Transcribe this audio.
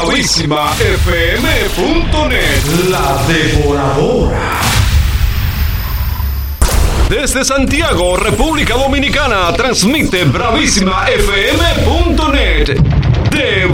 BravísimaFM.net, la devoradora. Desde Santiago, República Dominicana, transmite BravísimaFM.net.